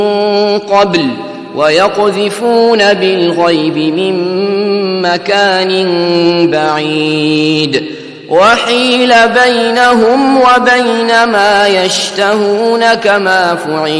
قبل ويقذفون بالغيب من مكان بعيد وحيل بينهم وبين ما يشتهون كما فعل